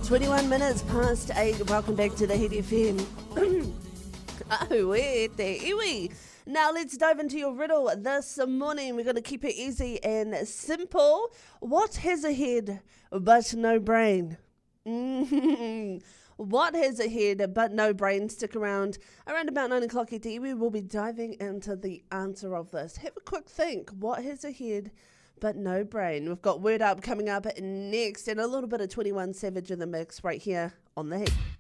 21 minutes past 8. Welcome back to the Heat FM. Iwi. Now let's dive into your riddle this morning. We're going to keep it easy and simple. What has a head but no brain? What has a head but no brain? Stick around about 9 o'clock at we will be diving into the answer of this. Have a quick think. What has a head but no brain? We've got Word Up coming up next and a little bit of 21 Savage in the mix right here on the Heat.